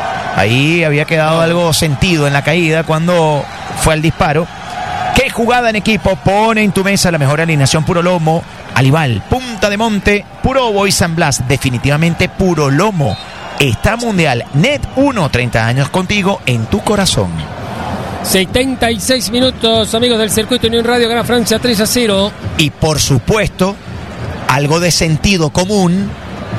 Ahí había quedado algo sentido en la caída cuando fue al disparo. ¡Qué jugada en equipo! Pone en tu mesa la mejor alineación puro lomo. Alival, Punta de Monte, Puro Boy San Blas. Definitivamente puro lomo. Está Mundial Net uno, treinta años contigo en tu corazón. setenta y seis minutos, amigos del Circuito Unión Radio, gana Francia tres a cero. Y por supuesto, algo de sentido común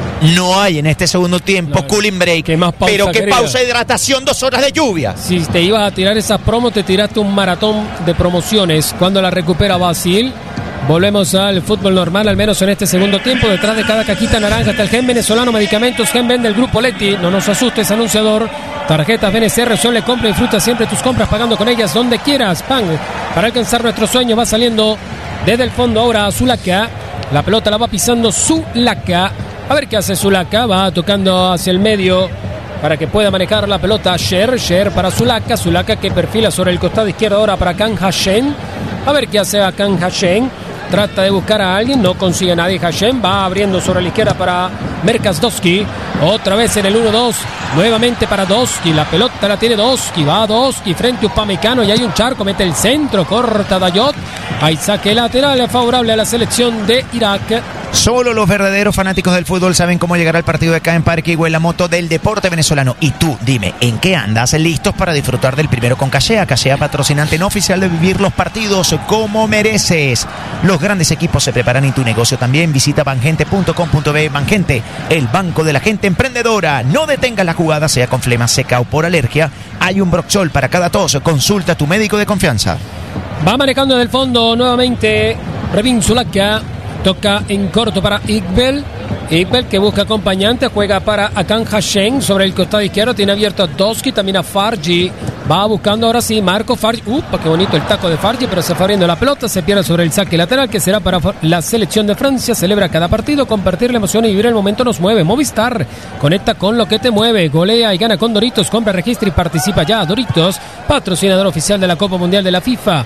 no hay en este segundo tiempo. No, cooling break. ¿Qué más pausa, pero qué querida? Pausa de hidratación, dos horas de lluvia. Si te ibas a tirar esas promos, te tiraste un maratón de promociones. Cuando la recupera Basil. Volvemos al fútbol normal, al menos en este segundo tiempo. Detrás de cada cajita naranja está el Gen Venezolano Medicamentos Gen Ben del Grupo Leti. No nos asustes, anunciador. Tarjetas B N C, Resuelve, compra y disfruta siempre tus compras pagando con ellas donde quieras. Pan, para alcanzar nuestros sueños. Va saliendo desde el fondo ahora Zulaka. La pelota la va pisando Zulaka. A ver qué hace Zulaka. Va tocando hacia el medio para que pueda manejar la pelota Sher. Sher para Zulaka. Zulaka que perfila sobre el costado izquierdo ahora para Kang Hashem. A ver qué hace a Kang Hashem. Trata de buscar a alguien, no consigue a nadie. Hashem va abriendo sobre la izquierda para Merkasdowski. Otra vez en el uno dos. Nuevamente para Dowski. La pelota la tiene Dowski. Va Dowski frente a Upamecano y hay un charco. Mete el centro. Corta Dayot. Hay saque lateral favorable a la selección de Irak. Solo los verdaderos fanáticos del fútbol saben cómo llegar al partido de acá en Parque Higüey, la moto del deporte venezolano. Y tú, dime, ¿en qué andas? ¿Listos para disfrutar del primero con Cachea? Cachea, patrocinante no oficial de vivir los partidos como mereces. Los grandes equipos se preparan y tu negocio también. Visita bangente punto com punto be. Bangente, el banco de la gente emprendedora. No detengas la jugada, sea con flema seca o por alergia. Hay un Broxol para cada tos. Consulta a tu médico de confianza. Va manejando desde el fondo nuevamente Revin Zulaka. Toca en corto para Iqbal. Iqbal que busca acompañante. Juega para Akan Hashem sobre el costado izquierdo. Tiene abierto a Dowski, también a Farji. Va buscando ahora sí Marco Farji. Upa, qué bonito el taco de Farji, pero se fue abriendo la pelota. Se pierde sobre el saque lateral que será para la selección de Francia. Celebra cada partido. Compartir la emoción y vivir el momento nos mueve. Movistar. Conecta con lo que te mueve. Golea y gana con Doritos. Compra, registra y participa ya. Doritos, patrocinador oficial de la Copa Mundial de la FIFA.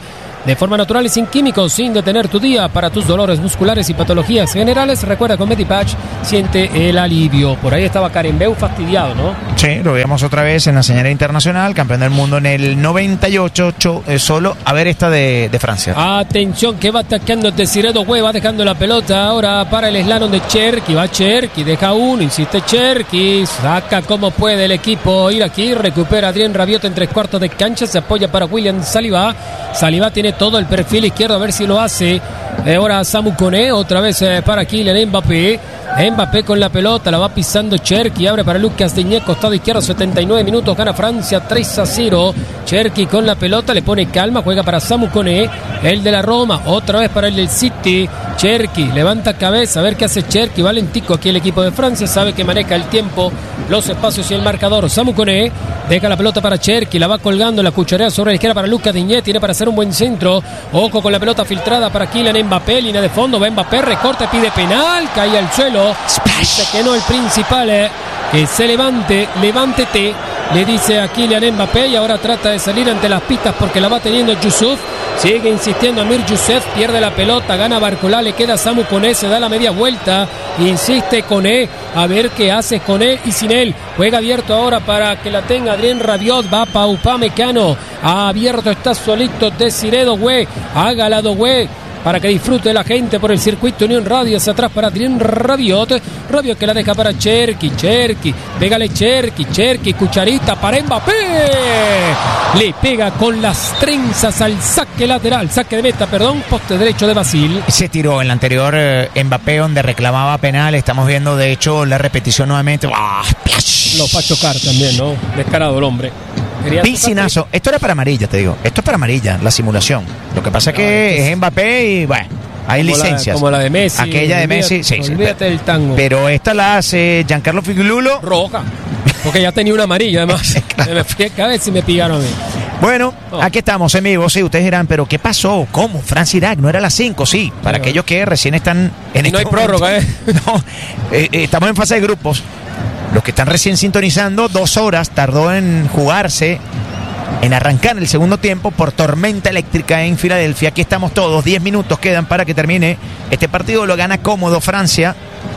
de forma natural y sin químicos, sin detener tu día. Para tus dolores musculares y patologías generales, recuerda con Medipatch siente el alivio. Por ahí estaba Carimbeu fastidiado, ¿no? Sí, lo veíamos otra vez en la señal internacional, campeón del mundo en el noventa y ocho, cho, eh, solo. A ver esta de, de Francia. Atención que va atacando Desiré Doué, va dejando la pelota ahora para el slalom de Cherki. Va Cherki, deja uno, insiste Cherki, saca como puede el equipo iraquí, recupera Adrien Rabiot en tres cuartos de cancha, se apoya para William Saliba. Saliba tiene todo el perfil izquierdo, a ver si lo hace. Eh, ahora Samu Koné, otra vez eh, para Kylian Mbappé. Mbappé con la pelota, la va pisando Cherki, abre para Lucas Digne, costado izquierdo, setenta y nueve minutos, gana Francia tres a cero. Cherki con la pelota, le pone calma, juega para Samu Koné, el de la Roma, otra vez para el del City. Cherki levanta cabeza, a ver qué hace Cherki, valentico aquí el equipo de Francia, sabe que maneja el tiempo, los espacios y el marcador. Samu Koné deja la pelota para Cherki, la va colgando, la cucharea sobre la izquierda para Lucas Digne, tiene para hacer un buen centro, ojo con la pelota filtrada para Kylian Mbappé, línea de fondo, va Mbappé, recorte, pide penal, cae al suelo. Dice que no el principal, eh, que se levante, levántate, le dice a Kylian Mbappé, y ahora trata de salir ante las pistas porque la va teniendo Yusuf. Sigue insistiendo Amir Youssef, pierde la pelota, gana Barcolá, le queda Samu Koné, se da la media vuelta, insiste Koné, a ver qué hace Koné y sin él, juega abierto ahora para que la tenga Adrien Rabiot, va pa Upamecano, abierto está solito Desiré Doué, hágala Doué, para que disfrute la gente por el circuito Unión Radio, hacia atrás para Adrien Rabiot, Rabiot que la deja para Cherki, Cherki, pégale Cherki, Cherki, cucharita para Mbappé, le pega con las trenzas al saque lateral, saque de meta, perdón, poste derecho de Basil. Se tiró en la anterior eh, Mbappé donde reclamaba penal, estamos viendo de hecho la repetición nuevamente. ¡Ah! Lo va a chocar también, ¿no? Descarado el hombre. Piscinazo. Esto era para amarilla, te digo. Esto es para amarilla, la simulación. Lo que pasa es que no, es Mbappé y bueno, hay como licencias. La, como la de Messi. Aquella de Messi, sí. Olvídate sí, del tango. Pero esta la hace Giancarlo Figuilulo. Roja. Porque ya tenía una amarilla, además. Claro. Me fui a cabeza y me pillaron a mí. Bueno, oh. Aquí estamos en vivo, sí, ustedes dirán, pero ¿qué pasó? ¿Cómo? Francia-Irak, ¿no era a las cinco? Sí, para sí, aquellos que recién están en y no este hay momento. prórroga, ¿eh? No, eh, eh, estamos en fase de grupos. Los que están recién sintonizando, dos horas tardó en jugarse, en arrancar el segundo tiempo por tormenta eléctrica en Filadelfia. Aquí estamos todos, diez minutos quedan para que termine este partido. Lo gana cómodo Francia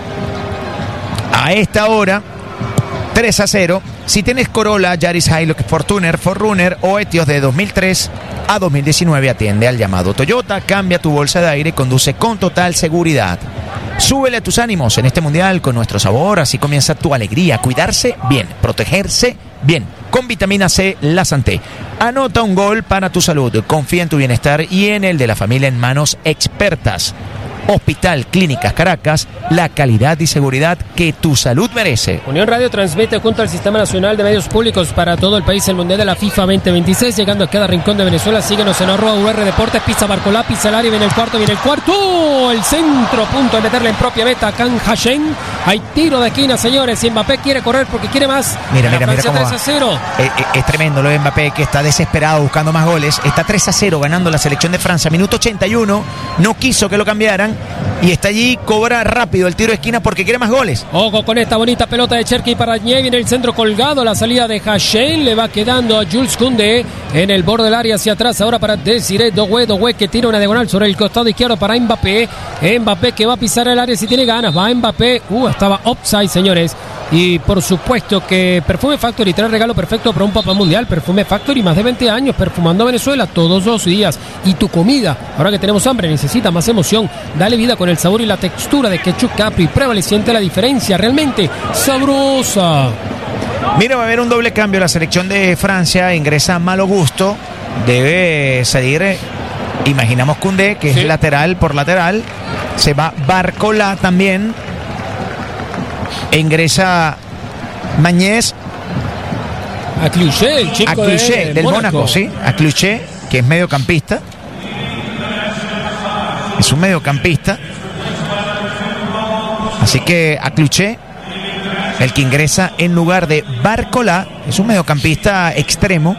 a esta hora, tres a cero. Si tienes Corolla, Yaris, Hilux, Fortuner, Forerunner o Etios de dos mil tres a dos mil diecinueve, atiende al llamado Toyota, cambia tu bolsa de aire y conduce con total seguridad. Súbele a tus ánimos en este mundial con nuestro sabor, así comienza tu alegría. Cuidarse bien, protegerse bien, con vitamina C, la Santé. Anota un gol para tu salud, confía en tu bienestar y en el de la familia en manos expertas. Hospital Clínicas Caracas, la calidad y seguridad que tu salud merece. Unión Radio transmite junto al Sistema Nacional de Medios Públicos para todo el país el Mundial de la FIFA veinte veintiséis, llegando a cada rincón de Venezuela. Síguenos en arroba U R Deportes, pisa Barcolá, pisa el área, viene el cuarto, viene el cuarto, el centro, punto de meterle en propia meta a Can Hashem. Hay tiro de esquina, señores, y Mbappé quiere correr porque quiere más. Mira, mira, mira cómo tres a cero. Eh, eh, es tremendo lo de Mbappé, que está desesperado buscando más goles. Está tres a cero ganando la selección de Francia, minuto ochenta y uno, no quiso que lo cambiaran. Y está allí, cobra rápido el tiro de esquina porque quiere más goles. Ojo con esta bonita pelota de Cherki para Ñe, viene el centro colgado, la salida de Hashem, le va quedando a Jules Koundé en el borde del área hacia atrás, ahora para Desiré Doué, Doué que tira una diagonal sobre el costado izquierdo para Mbappé, Mbappé que va a pisar el área si tiene ganas, va Mbappé, uh, estaba offside, señores. Y por supuesto que Perfume Factory trae regalo perfecto para un Papá Mundial. Perfume Factory, más de veinte años perfumando a Venezuela todos los días. Y tu comida, ahora que tenemos hambre, necesita más emoción. Dale vida con el sabor y la textura de Ketchup Capri. Pruébale, siente la diferencia, realmente sabrosa. Mira, va a haber un doble cambio. La selección de Francia ingresa Malo Gusto. Debe salir, imaginamos, Koundé, que sí, es lateral por lateral. Se va Barcolá también. E ingresa Mañez. A Clouché, el chico a Clouché, de del Mónaco. Mónaco, sí. A Clouché, que es mediocampista. Es un mediocampista. Así que a Clouché, el que ingresa en lugar de Barcolá, es un mediocampista extremo.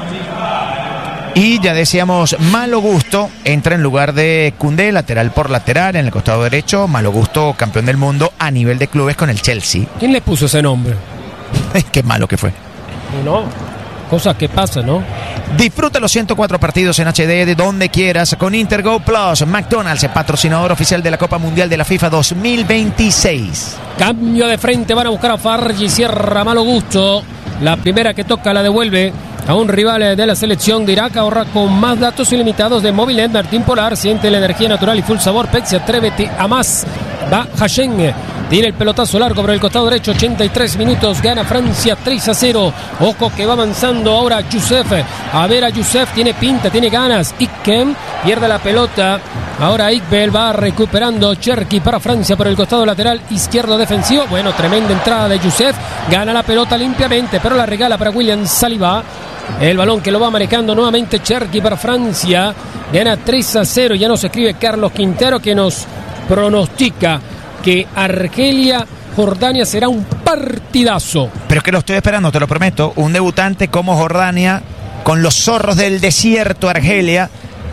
Y ya decíamos, Malo Gusto entra en lugar de Koundé, lateral por lateral, en el costado derecho. Malo Gusto, campeón del mundo a nivel de clubes con el Chelsea. ¿Quién le puso ese nombre? Qué malo que fue. No, cosas que pasan, ¿no? Disfruta los ciento cuatro partidos en H D de donde quieras con Intergo Plus. McDonald's, patrocinador oficial de la Copa Mundial de la FIFA dos mil veintiséis. Cambio de frente, van a buscar a Fargi, cierra Malo Gusto. La primera que toca la devuelve a un rival de la selección de Irak. Ahorra con más datos ilimitados de Movilet. Martín Polar, siente la energía natural y full sabor. Pepsi, atrévete a más. Va Hashem, tira el pelotazo largo por el costado derecho. ochenta y tres minutos, gana Francia tres a cero. Ojo que va avanzando ahora Youssef. A ver a Youssef, tiene pinta, tiene ganas. Ikem pierde la pelota. Ahora Iqbal va recuperando Cherki para Francia por el costado lateral izquierdo defensivo. Bueno, tremenda entrada de Youssef. Gana la pelota limpiamente, pero la regala para William Saliba. El balón que lo va manejando nuevamente Cherki para Francia. Gana tres a cero. Ya nos escribe Carlos Quintero que nos pronostica que Argelia, Jordania será un partidazo. Pero es que lo estoy esperando, te lo prometo. Un debutante como Jordania, con los zorros del desierto, Argelia.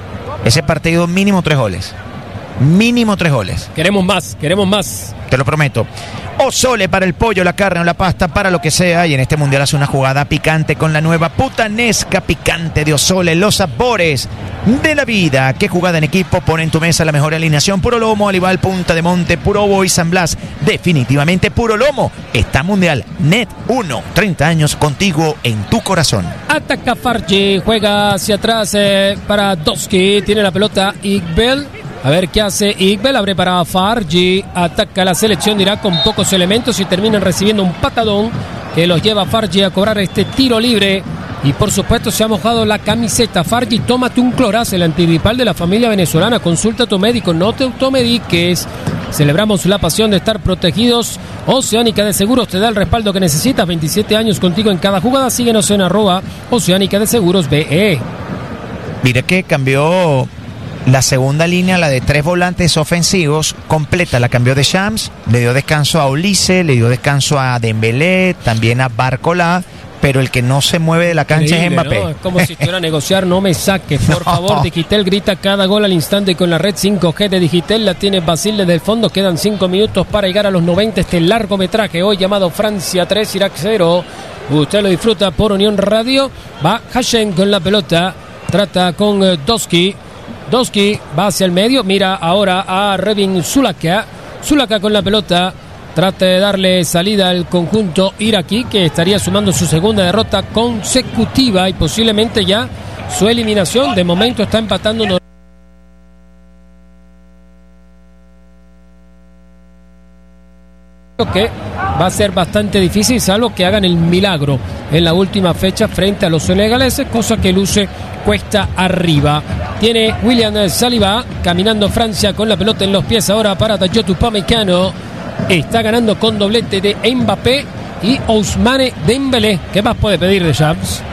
Ese partido mínimo tres goles. Mínimo tres goles. Queremos más, queremos más. Te lo prometo. O Sole para el pollo, la carne o la pasta, para lo que sea. Y en este mundial hace una jugada picante con la nueva putanesca picante de Osole. Los sabores de la vida. ¿Qué jugada en equipo pone en tu mesa la mejor alineación? Puro lomo, Alival, Punta de Monte, Puro Obo y San Blas. Definitivamente puro lomo. Está mundial. Net uno. treinta años contigo en tu corazón. Ataca Fargi. Juega hacia atrás eh, para Doski. Tiene la pelota Iqbal. A ver qué hace Iqbal, abre para Fargi, ataca la selección de Irak con pocos elementos y terminan recibiendo un patadón que los lleva a Fargi a cobrar este tiro libre. Y por supuesto se ha mojado la camiseta. Fargi, tómate un Cloraz, el antigripal de la familia venezolana. Consulta a tu médico, no te automediques. Celebramos la pasión de estar protegidos. Oceánica de Seguros te da el respaldo que necesitas. veintisiete años contigo en cada jugada. Síguenos en arroba Oceánica de Seguros B E. Mira que cambió la segunda línea, la de tres volantes ofensivos, completa, la cambió de Shams, le dio descanso a Ulises, le dio descanso a Dembélé, también a Barcola, pero el que no se mueve de la cancha es Mbappé. ¿No? Es como si estuviera a negociar, no me saques, por no. favor. Digitel grita cada gol al instante y con la red cinco G de Digitel la tiene Basil desde el fondo. Quedan cinco minutos para llegar a los noventa. Este largometraje hoy llamado Francia tres, Irak cero. Usted lo disfruta por Unión Radio. Va Hashem con la pelota, trata con uh, Doski. Doski va hacia el medio, mira ahora a Revin Zulaka. Zulaka con la pelota, trata de darle salida al conjunto iraquí, que estaría sumando su segunda derrota consecutiva y posiblemente ya su eliminación. De momento está empatando uno. Que va a ser bastante difícil, salvo que hagan el milagro en la última fecha frente a los senegaleses, cosa que luce cuesta arriba. Tiene William Saliba caminando Francia con la pelota en los pies ahora para Dayot Upamecano. Está ganando con doblete de Mbappé y Ousmane Dembélé. ¿Qué más puede pedir de Shams?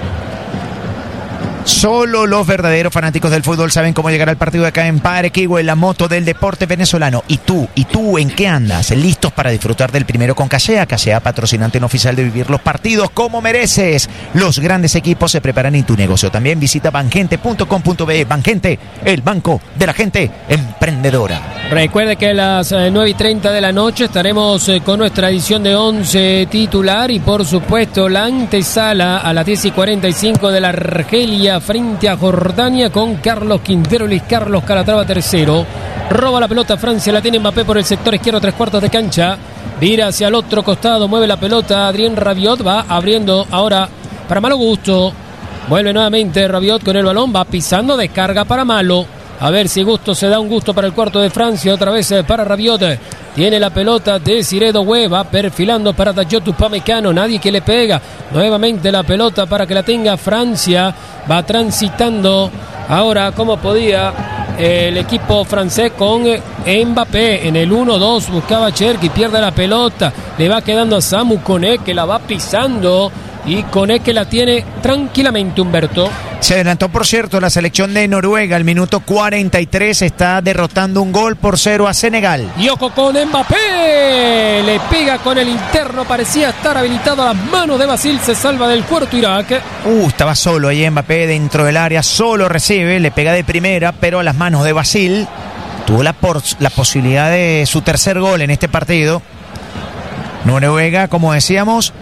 Solo los verdaderos fanáticos del fútbol saben cómo llegar al partido de acá en Parequigo, en la moto del deporte venezolano. ¿Y tú? ¿Y tú en qué andas? ¿Listos para disfrutar del primero con Cachea? Cachea, patrocinante no oficial de vivir los partidos como mereces. Los grandes equipos se preparan en tu negocio. También visita bangente punto com punto be. Bangente, el banco de la gente emprendedora. Recuerde que a las nueve y treinta de la noche estaremos con nuestra edición de once titular y por supuesto la antesala a las diez y cuarenta y cinco de la Argelia frente a Jordania con Carlos Quintero, Luis Carlos Calatrava tercero. Roba la pelota Francia, la tiene Mbappé por el sector izquierdo, tres cuartos de cancha. Vira hacia el otro costado, mueve la pelota Adrien Rabiot, va abriendo ahora para Malo Gusto. Vuelve nuevamente Rabiot con el balón, va pisando, descarga para Malo. A ver si Gusto se da un gusto para el cuarto de Francia, otra vez para Rabiot. Tiene la pelota de Ciredo Hueva, perfilando para Dayot Upamecano, nadie que le pega. Nuevamente la pelota para que la tenga Francia. Va transitando ahora como podía el equipo francés con Mbappé. En el uno dos buscaba Cherki, pierde la pelota. Le va quedando a Samu Koné, que la va pisando. Y Koné que la tiene tranquilamente, Humberto. Se adelantó, por cierto, la selección de Noruega. Al minuto cuarenta y tres está derrotando un gol por cero a Senegal. Y ojo con Mbappé. Le pega con el interno. Parecía estar habilitado a las manos de Basil. Se salva del cuarto Irak. Uh, estaba solo ahí Mbappé dentro del área. Solo recibe. Le pega de primera, pero a las manos de Basil. Tuvo la, por, la posibilidad de su tercer gol en este partido. Noruega, como decíamos,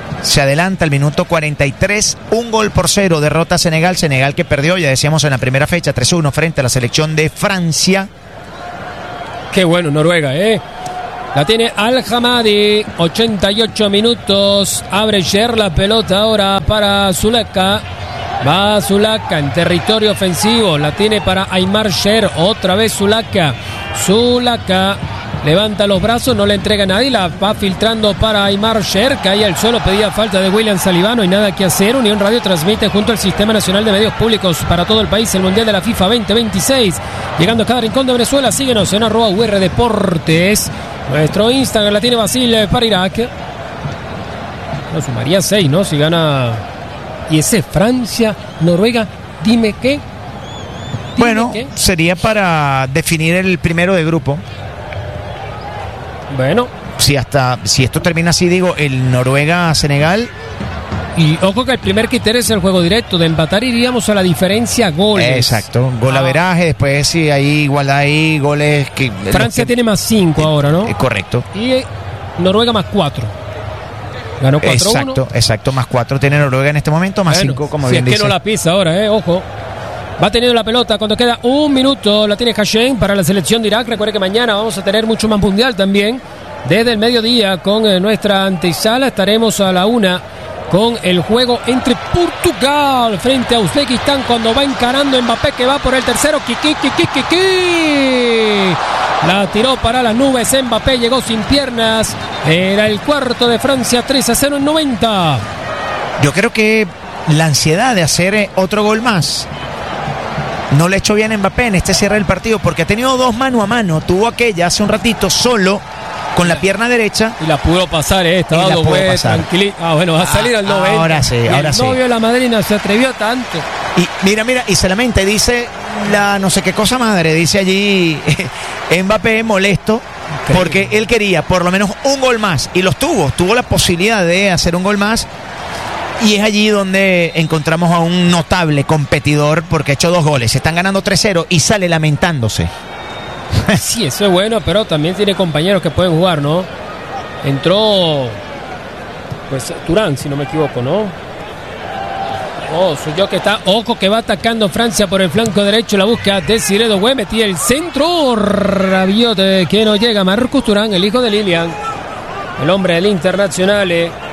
se adelanta al minuto cuarenta y tres, un gol por cero, derrota a Senegal, Senegal que perdió, ya decíamos en la primera fecha, tres uno frente a la selección de Francia. Qué bueno Noruega, ¿eh? La tiene Al-Hamadi, ochenta y ocho minutos, abre Sher la pelota ahora para Zulaka. Va Zulaka en territorio ofensivo, la tiene para Aymar Sher, otra vez Zulaka. Zulaka levanta los brazos, no le entrega a nadie, la va filtrando para Aymar Sher, cae al suelo, pedía falta de William Saliba, no hay nada que hacer. Unión Radio transmite junto al Sistema Nacional de Medios Públicos para todo el país el Mundial de la FIFA veinte veintiséis, llegando a cada rincón de Venezuela. Síguenos en arroba U R Deportes. Nuestro Instagram la tiene Basil para Irak. No, sumaría seis, ¿no? Si gana. Y ese Francia, Noruega, dime qué. Dime bueno, qué. Sería para definir el primero de grupo. Bueno. Si hasta si esto termina así, digo, el Noruega-Senegal. Y ojo que el primer criterio es el juego directo. De empatar iríamos a la diferencia goles. Exacto, golaveraje, ah. Después si hay igualdad ahí, goles que... Francia que, tiene más cinco eh, ahora, ¿no? Eh, correcto. Y eh, Noruega más cuatro. Ganó cuatro uno. Exacto, exacto, más cuatro tiene Noruega en este momento, más bueno, cinco, como si bien es dice. que no la pisa ahora, eh, ojo. Va teniendo la pelota cuando queda un minuto, la tiene Hashem para la selección de Irak. Recuerde que mañana vamos a tener mucho más mundial también. Desde el mediodía con eh, nuestra antesala estaremos a la una con el juego entre Portugal frente a Uzbekistán cuando va encarando Mbappé que va por el tercero. Kiki, Kiki, Kiki. La tiró para las nubes, Mbappé llegó sin piernas. Era el cuarto de Francia, tres a cero en noventa. Yo creo que la ansiedad de hacer otro gol más no le echó bien a Mbappé en este cierre del partido, porque ha tenido dos mano a mano. Tuvo aquella hace un ratito solo con la pierna derecha y la pudo pasar, eh, estaba dos vueltas, tranquilito. Ah, bueno, va a salir al noventa. Ahora sí, ahora el sí. El novio de la madrina se atrevió tanto. Y mira, mira, y solamente dice la no sé qué cosa madre, dice allí Mbappé molesto. Increíble. Porque él quería por lo menos un gol más y los tuvo, tuvo la posibilidad de hacer un gol más. Y es allí donde encontramos a un notable competidor porque ha hecho dos goles, se están ganando tres cero y sale lamentándose. Sí, eso es bueno, pero también tiene compañeros que pueden jugar, ¿no? Entró pues Turán, si no me equivoco, ¿no? Oh, soy yo que está, ojo que va atacando Francia por el flanco derecho, la búsqueda de Desiré Doué, metía el centro, Rabiot que no llega, Marcus Turán, el hijo de Lilian, el hombre del Internacional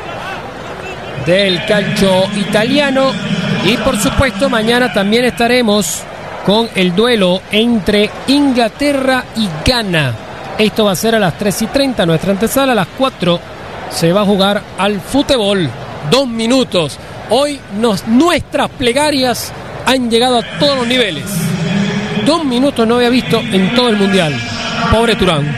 del calcio italiano. Y por supuesto mañana también estaremos con el duelo entre Inglaterra y Ghana. Esto va a ser a las tres y treinta, nuestra antesala. A las cuatro se va a jugar al fútbol. Dos minutos. Hoy nos, nuestras plegarias han llegado a todos los niveles. Dos minutos no había visto en todo el mundial. Pobre Turán.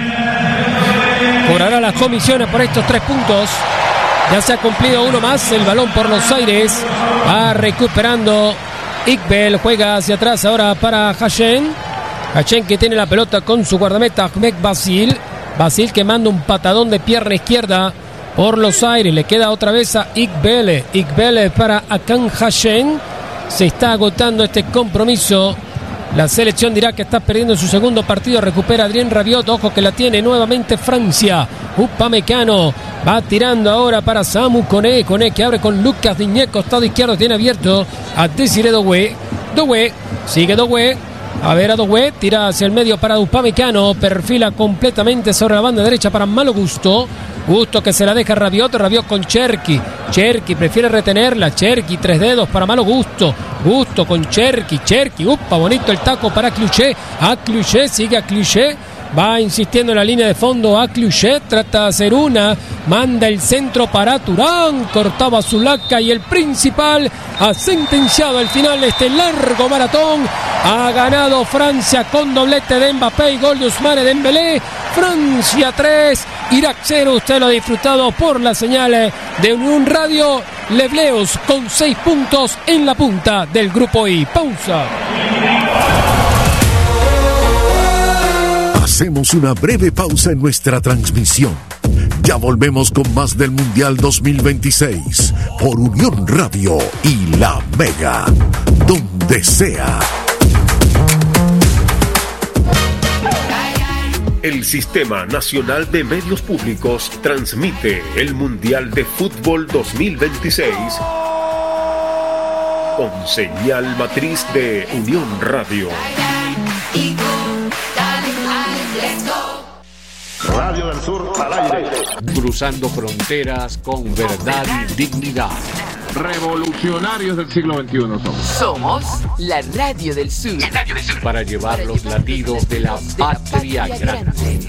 Cobrará las comisiones por estos tres puntos. Ya se ha cumplido uno más. El balón por los aires. Va recuperando Iqbal, juega hacia atrás ahora para Hashem. Hashem que tiene la pelota con su guardameta Ahmed Basil. Basil que manda un patadón de pierna izquierda por los aires. Le queda otra vez a Iqbal. Iqbal para Akan Hashem. Se está agotando este compromiso. La selección de Irak que está perdiendo su segundo partido. Recupera Adrien Rabiot. Ojo que la tiene nuevamente Francia. Upamecano va tirando ahora para Samu Koné. Koné que abre con Lucas Digne. Costado izquierdo tiene abierto a Desiré Doué. Doué. Sigue Doué. A ver a Doué. Tira hacia el medio para Upamecano. Perfila completamente sobre la banda derecha para Malo Gusto. Gusto que se la deja Rabiot. Rabiot con Cherki. Cherki prefiere retenerla. Cherki, tres dedos para Malo Gusto. Gusto con Cherki. Cherki. Upa, bonito el taco para Clouchet. A Clouchet, sigue a Clouchet. Va insistiendo en la línea de fondo a Clouchet. Trata de hacer una. Manda el centro para Turán. Cortaba Zulaka y el principal ha sentenciado al final de este largo maratón. Ha ganado Francia con doblete de Mbappé y gol de Ousmane Dembélé. Francia tres, Irak cero. Usted lo ha disfrutado por las señales de Unión Radio. Lebleus con seis puntos en la punta del grupo I. Pausa. Hacemos una breve pausa en nuestra transmisión. Ya volvemos con más del Mundial dos mil veintiséis por Unión Radio y La Mega, donde sea. El Sistema Nacional de Medios Públicos transmite el Mundial de Fútbol dos mil veintiséis con señal matriz de Unión Radio. Radio del Sur al aire. Cruzando fronteras con verdad y dignidad. Revolucionarios del siglo veintiuno somos. Somos la Radio del Sur. La Radio del Sur. Para llevar los latidos de la patria grande.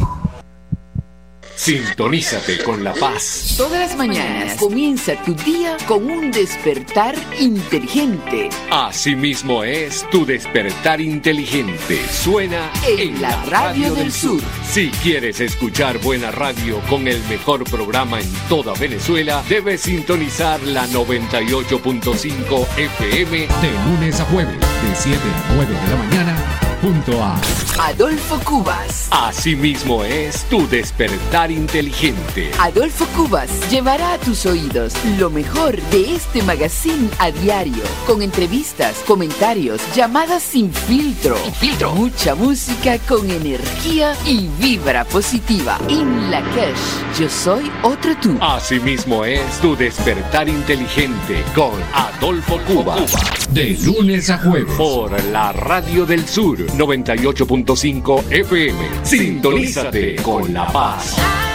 Sintonízate con La Paz. Todas las mañanas comienza tu día con un despertar inteligente. Asimismo es tu despertar inteligente. Suena en, en la Radio, radio del Sur. Si quieres escuchar buena radio con el mejor programa en toda Venezuela, debes sintonizar la noventa y ocho punto cinco F M de lunes a jueves, de siete a nueve de la mañana. Junto a Adolfo Cubas. Asimismo es tu despertar inteligente. Adolfo Cubas llevará a tus oídos lo mejor de este magazine a diario, con entrevistas, comentarios, llamadas sin filtro, sin filtro, mucha música con energía y vibra positiva. En la Cash, yo soy otro tú. Asimismo es tu despertar inteligente con Adolfo Cubas. De lunes a jueves por la Radio del Sur. noventa y ocho punto cinco F M. Sintonízate con La Paz.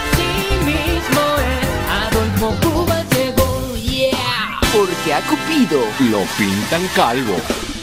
Así mismo es, Adolfo Cubas llegó, yeah. Porque a Cupido lo pintan calvo.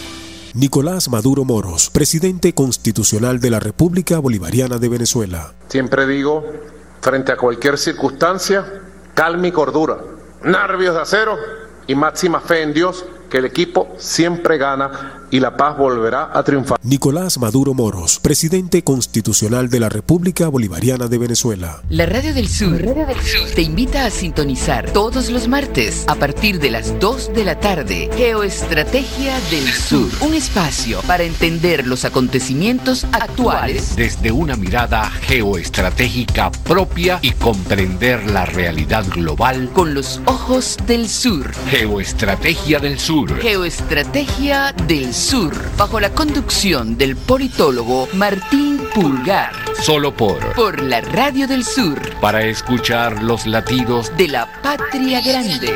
Nicolás Maduro Moros, presidente constitucional de la República Bolivariana de Venezuela. Siempre digo, frente a cualquier circunstancia, calma y cordura, nervios de acero y máxima fe en Dios, que el equipo siempre gana y la paz volverá a triunfar. Nicolás Maduro Moros, presidente constitucional de la República Bolivariana de Venezuela. La Radio del Sur, Radio del Sur te invita a sintonizar todos los martes a partir de las dos de la tarde. Geoestrategia del Sur, un espacio para entender los acontecimientos actuales desde una mirada geoestratégica propia y comprender la realidad global con los ojos del sur. Geoestrategia del Sur. Geoestrategia del Sur, bajo la conducción del politólogo Martín Pulgar. Solo por Por la Radio del Sur. Para escuchar los latidos de la patria grande.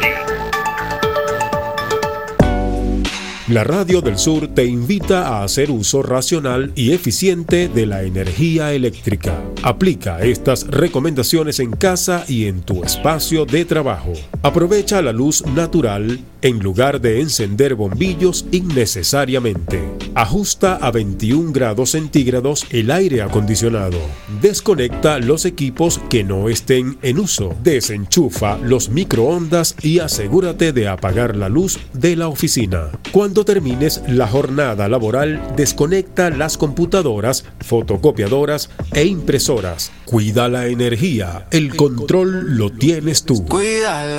La Radio del Sur te invita a hacer uso racional y eficiente de la energía eléctrica. Aplica estas recomendaciones en casa y en tu espacio de trabajo. Aprovecha la luz natural en lugar de encender bombillos innecesariamente. Ajusta a veintiún grados centígrados el aire acondicionado. Desconecta los equipos que no estén en uso. Desenchufa los microondas y asegúrate de apagar la luz de la oficina. Cuando termines la jornada laboral, desconecta las computadoras, fotocopiadoras e impresoras. Cuida la energía. El control lo tienes tú. Cuida